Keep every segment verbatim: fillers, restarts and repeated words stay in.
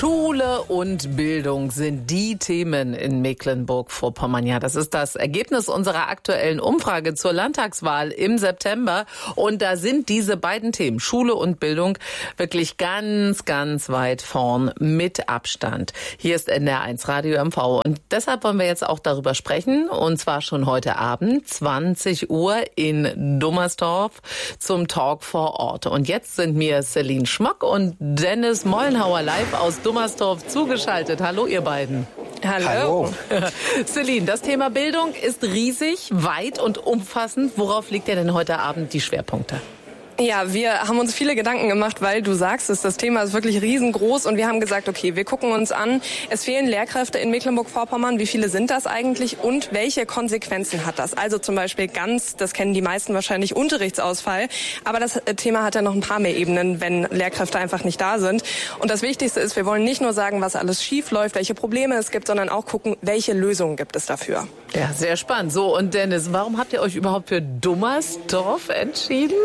Schule und Bildung sind die Themen in Mecklenburg-Vorpommern. Ja, das ist das Ergebnis unserer aktuellen Umfrage zur Landtagswahl im September. Und da sind diese beiden Themen, Schule und Bildung, wirklich ganz, ganz weit vorn mit Abstand. Hier ist N D R eins Radio M V. Und deshalb wollen wir jetzt auch darüber sprechen. Und zwar schon heute Abend, zwanzig Uhr in Dummersdorf zum Talk vor Ort. Und jetzt sind mir Celine Schmock und Dennis Mollenhauer live aus Dummersdorf zugeschaltet. Hallo, ihr beiden. Hallo. Hallo. Celine, das Thema Bildung ist riesig, weit und umfassend. Worauf legt ihr denn heute Abend die Schwerpunkte? Ja, wir haben uns viele Gedanken gemacht, weil du sagst es, das Thema ist wirklich riesengroß und wir haben gesagt, okay, wir gucken uns an, es fehlen Lehrkräfte in Mecklenburg-Vorpommern, wie viele sind das eigentlich und welche Konsequenzen hat das? Also zum Beispiel ganz, das kennen die meisten wahrscheinlich, Unterrichtsausfall, aber das Thema hat ja noch ein paar mehr Ebenen, wenn Lehrkräfte einfach nicht da sind. Und das Wichtigste ist, wir wollen nicht nur sagen, was alles schief läuft, welche Probleme es gibt, sondern auch gucken, welche Lösungen gibt es dafür. Ja, sehr spannend. So, und Dennis, warum habt ihr euch überhaupt für Dummersdorf entschieden?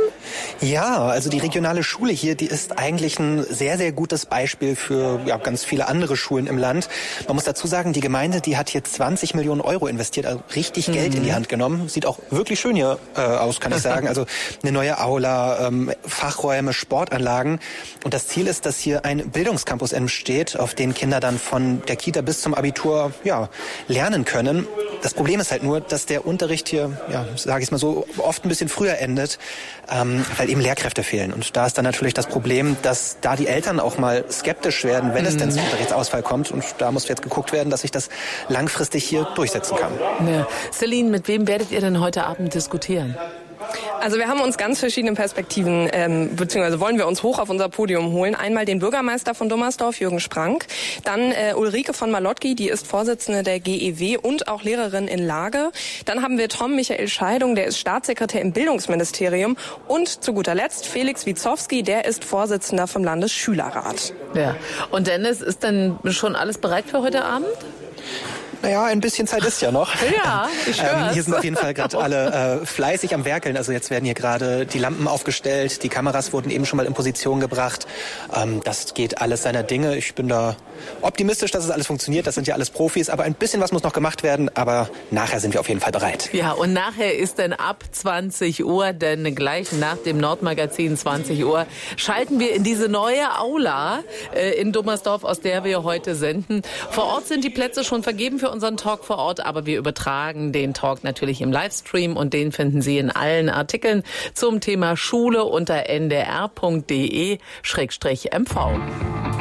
Ja, also die regionale Schule hier, die ist eigentlich ein sehr, sehr gutes Beispiel für ja, ganz viele andere Schulen im Land. Man muss dazu sagen, die Gemeinde, die hat hier zwanzig Millionen Euro investiert, also richtig mhm. Geld in die Hand genommen. Sieht auch wirklich schön hier äh, aus, kann ich sagen. Also eine neue Aula, ähm, Fachräume, Sportanlagen. Und das Ziel ist, dass hier ein Bildungscampus entsteht, auf den Kinder dann von der Kita bis zum Abitur ja, lernen können. Das Problem ist halt nur, dass der Unterricht hier, ja, sage ich mal so, oft ein bisschen früher endet, ähm, weil eben Lehrkräfte fehlen. Und da ist dann natürlich das Problem, dass da die Eltern auch mal skeptisch werden, wenn es denn zum Unterrichtsausfall kommt. Und da muss jetzt geguckt werden, dass sich das langfristig hier durchsetzen kann. Ja. Celine, mit wem werdet ihr denn heute Abend diskutieren? Also wir haben uns ganz verschiedene Perspektiven, ähm, beziehungsweise wollen wir uns hoch auf unser Podium holen. Einmal den Bürgermeister von Dummersdorf, Jürgen Sprank. Dann äh, Ulrike von Malotki, die ist Vorsitzende der G E W und auch Lehrerin in Lage. Dann haben wir Tom Michael Scheidung, der ist Staatssekretär im Bildungsministerium. Und zu guter Letzt Felix Wietzowski, der ist Vorsitzender vom Landesschülerrat. Ja. Und Dennis, ist denn schon alles bereit für heute Abend? Naja, ein bisschen Zeit ist ja noch. Ja, ich hör's. Ähm, hier sind auf jeden Fall gerade alle äh, fleißig am Werkeln. Also jetzt werden hier gerade die Lampen aufgestellt, die Kameras wurden eben schon mal in Position gebracht. Ähm, das geht alles seiner Dinge. Ich bin da optimistisch, dass es alles funktioniert. Das sind ja alles Profis. Aber ein bisschen was muss noch gemacht werden. Aber nachher sind wir auf jeden Fall bereit. Ja, und nachher ist dann ab zwanzig Uhr, denn gleich nach dem Nordmagazin zwanzig Uhr, schalten wir in diese neue Aula äh, in Dummersdorf, aus der wir heute senden. Vor Ort sind die Plätze schon vergeben für unseren Talk vor Ort, aber wir übertragen den Talk natürlich im Livestream und den finden Sie in allen Artikeln zum Thema Schule unter n d r punkt d e schrägstrich m v.